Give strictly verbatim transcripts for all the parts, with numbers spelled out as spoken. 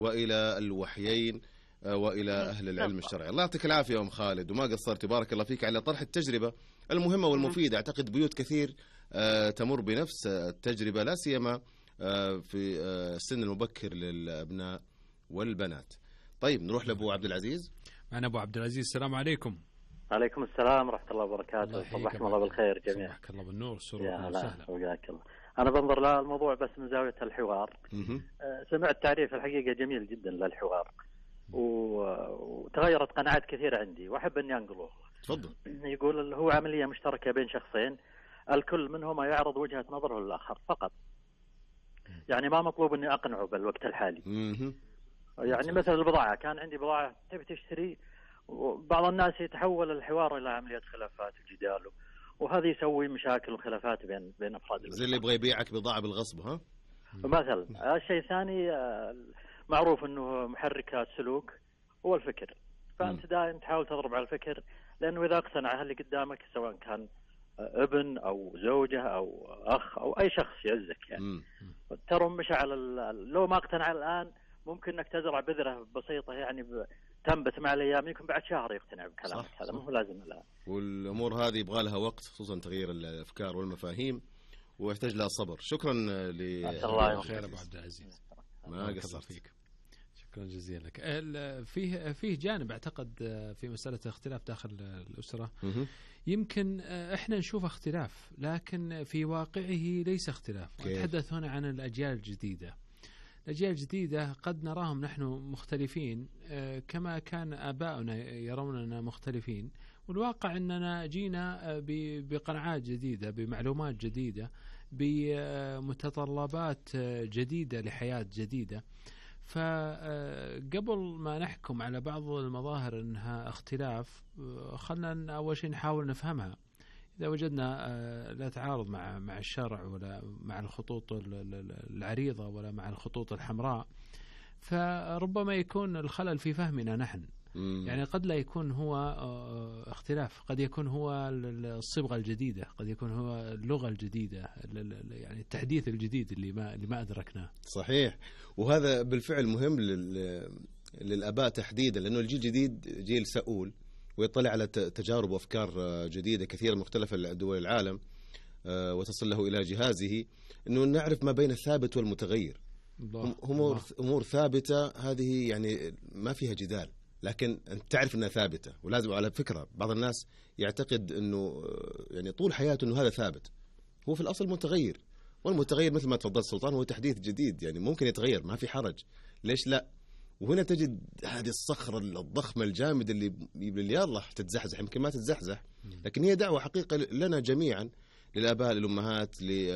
وإلى الوحيين وإلى أهل العلم الشرعي. الله يعطيك العافية أم خالد، وما قصرت بارك الله فيك على طرح التجربة المهمة والمفيدة. أعتقد بيوت كثير تمر بنفس التجربة، لا سيما في السن المبكر للأبناء والبنات. طيب نروح لأبو عبد العزيز. معنا أبو عبد العزيز، السلام عليكم. عليكم السلام ورحمة الله وبركاته. صباحكم الله بالخير جميعا. صباحك الله بالنور والسرور. يا هلا وياك الله. أنا بنظر للموضوع بس من زاوية الحوار. أه سمعت تعريف الحقيقة جميل جدا للحوار، وتغيرت قناعات كثيرة عندي وأحب أني أنقله. تفضل. يقول هو عملية مشتركة بين شخصين، الكل منهما يعرض وجهة نظره للآخر فقط، يعني ما مطلوب أني أقنعه بالوقت الحالي. يعني مثل البضاعة، كان عندي بضاعة تبي تشتري، وبعض الناس يتحول الحوار إلى عملية خلافات وجدال، وهذا يسوي مشاكل وخلافات بين بين أفراد زي اللي يبغى يبيعك بضاعة بالغصب. ها مثلا. الشيء الثاني معروف أنه محركات سلوك هو الفكر، فأنت دائما تحاول تضرب على الفكر، لأنه إذا اقتنع اللي قدامك سواء كان ابن أو زوجة أو أخ أو أي شخص يعزك، يعني ترى مش على لو ما اقتنع الآن ممكن أنك تزرع بذرة بسيطة يعني تنبت مع الأيام، يمكن بعد شهر يقتنع بكلامك. هذا مو لازم الآن. والأمور هذه يبغى لها وقت، خصوصا تغيير الأفكار والمفاهيم، ويحتاج لها صبر. شكرا ل الله خير أبو عبد العزيز، ما قصرت فيك. شكرا جزيلا لك. فيه فيه جانب أعتقد في مسألة اختلاف داخل الأسرة، يمكن إحنا نشوف اختلاف لكن في واقعه ليس اختلاف. نتحدث هنا عن الأجيال الجديدة. الأجيال الجديدة قد نراهم نحن مختلفين كما كان آباؤنا يروننا مختلفين، والواقع أننا جينا بقناعات جديدة، بمعلومات جديدة، بمتطلبات جديدة لحياة جديدة. فقبل ما نحكم على بعض المظاهر أنها اختلاف، خلنا أول شيء نحاول نفهمها. إذا وجدنا لا تعارض مع مع الشرع ولا مع الخطوط العريضة ولا مع الخطوط الحمراء، فربما يكون الخلل في فهمنا نحن. يعني قد لا يكون هو اختلاف، قد يكون هو الصبغة الجديدة، قد يكون هو اللغة الجديدة، يعني التحديث الجديد اللي ما اللي ما أدركناه. صحيح، وهذا بالفعل مهم للآباء تحديدا، لأنه الجيل الجديد جيل سؤول ويطلع على تجارب وأفكار جديدة كثيرة مختلفة دول العالم، وتصل له إلى جهازه أنه نعرف ما بين الثابت والمتغير. أمور أمور ثابتة هذه يعني ما فيها جدال، لكن أنت تعرف أنها ثابتة. ولازم على فكرة بعض الناس يعتقد أنه يعني طول حياته أنه هذا ثابت، هو في الأصل متغير، والمتغير مثل ما تفضل سلطان هو تحديث جديد، يعني ممكن يتغير ما في حرج، ليش لا؟ وهنا تجد هذه الصخرة الضخمة الجامدة اللي اللي يلا تتزحزح، يمكن ما تتزحزح، لكن هي دعوة حقيقة لنا جميعا، للآباء للأمهات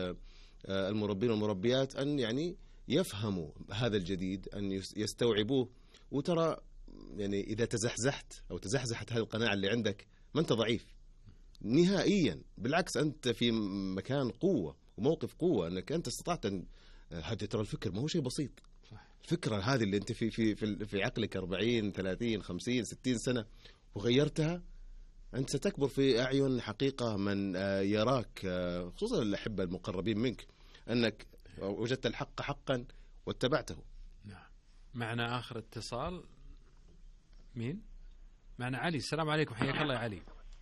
للمربين والمربيات، أن يعني يفهموا هذا الجديد، أن يستوعبوه. وترى يعني إذا تزحزحت أو تزحزحت هذه القناعة اللي عندك ما أنت ضعيف نهائيا، بالعكس أنت في مكان قوة وموقف قوة، أنك أنت استطعت أن هذا ترى الفكر ما هو شيء بسيط. الفكرة هذه اللي أنت في في في, في عقلك أربعين ثلاثين خمسين ستين سنة وغيرتها، أنت ستكبر في أعين حقيقة من يراك، خصوصا الأحبة المقربين منك، أنك وجدت الحق حقا واتبعته. نعم. معنا آخر اتصال. مين؟ معنا علي. السلام عليكم، حياك الله يا علي.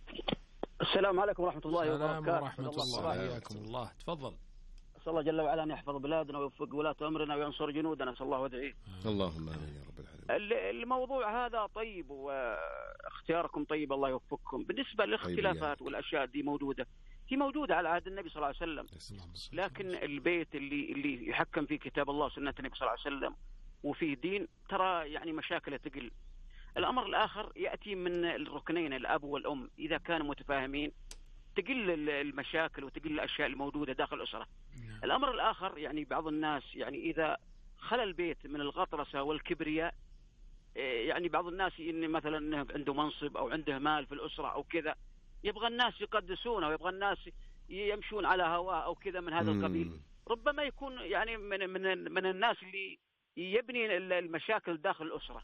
السلام عليكم ورحمة الله وبركاته. السلام ورحمة الله، حياكم الله. تفضل. أسأل الله جل وعلا أن يحفظ بلادنا ويوفق ولاة أمرنا وينصر جنودنا، أسأل الله وادعيه. اللهم آمين يا رب العالمين. الموضوع هذا طيب واختياركم طيب، الله يوفقكم. بالنسبة للاختلافات والأشياء دي موجودة، هي موجودة على عهد النبي صلى الله عليه وسلم، لكن البيت اللي اللي يحكم فيه كتاب الله وسنة النبي صلى الله عليه وسلم وفيه دين، ترى يعني مشاكله تقل. الأمر الآخر يأتي من الركنين الأب والأم، إذا كانوا متفاهمين تقل المشاكل وتقل الأشياء الموجودة داخل الأسرة. الأمر الآخر يعني بعض الناس يعني إذا خلى البيت من الغطرسة والكبرياء، يعني بعض الناس إن مثلا عنده منصب أو عنده مال في الأسرة أو كذا، يبغى الناس يقدسونه ويبغى الناس يمشون على هواه أو كذا من هذا القبيل. ربما يكون يعني من من من الناس اللي يبني المشاكل داخل الأسرة.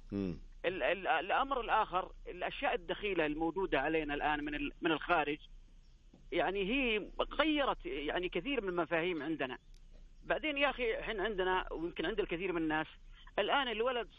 الأمر الآخر الأشياء الدخيلة الموجودة علينا الآن من من الخارج، يعني هي غيرت يعني كثير من المفاهيم عندنا. بعدين يا أخي حين عندنا ويمكن عند الكثير من الناس الآن الولد